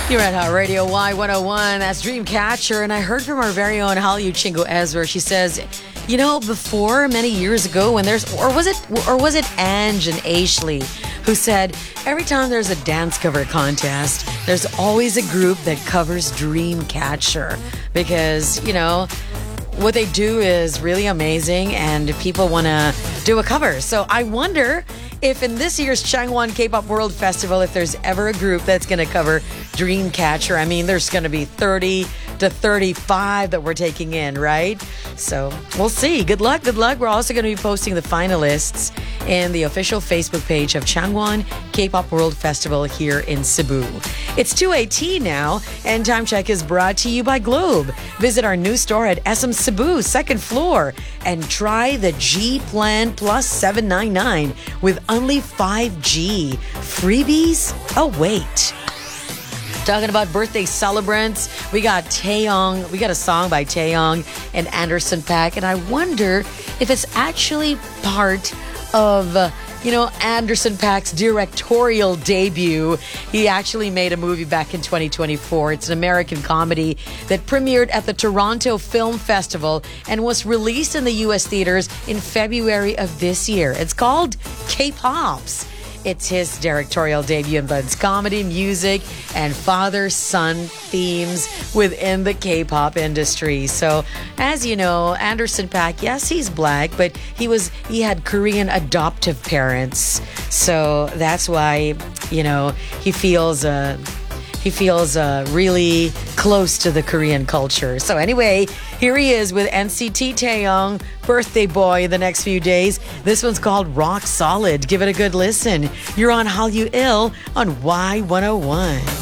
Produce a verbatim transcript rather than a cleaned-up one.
You're at Hot Radio Y one oh one. That's Dreamcatcher. And I heard from our very own Hallyu Chingo Ezra. She says, you know, before many years ago when there's, or was it, or was it Ange and Ashley who said, every time there's a dance cover contest, there's always a group that covers Dreamcatcher because, you know, what they do is really amazing and people want to do a cover. So I wonder if in this year's Changwon K-Pop World Festival, if there's ever a group that's going to cover Dreamcatcher. I mean, there's going to be thirty to thirty-five that we're taking in, right? So we'll see. Good luck, good luck. We're also going to be posting the finalists in the official Facebook page of Changwon K-Pop World Festival here in Cebu. It's two eighteen now, and Time Check is brought to you by Globe. Visit our new store at S M Cebu, second floor, and try the G Plan Plus seven ninety-nine with only five G. Freebies await. Talking about birthday celebrants, we got Taeyong. We got a song by Taeyong and Anderson .Paak, and I wonder if it's actually part of, uh, you know, Anderson .Paak's directorial debut. He actually made a movie back in twenty twenty-four. It's an American comedy that premiered at the Toronto Film Festival and was released in the U S theaters in February of this year. It's called K-Pops. It's his directorial debut and blends comedy, music, and father-son themes within the K-pop industry. So, as you know, Anderson .Paak, yes, he's black, but he was he had Korean adoptive parents. So that's why, you know, he feels uh, he feels uh, really close to the Korean culture. So anyway, here he is with N C T Taeyong, birthday boy, in the next few days. This one's called Rock Solid. Give it a good listen. You're on Hallyu Ill on Y one oh one.